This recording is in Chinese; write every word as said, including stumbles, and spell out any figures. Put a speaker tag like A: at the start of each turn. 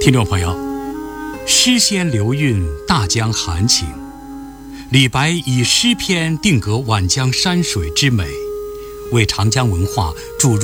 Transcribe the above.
A: 听众朋友，诗仙流韵，大江含情。李白以诗篇定格皖江山水之美，为长江文化注入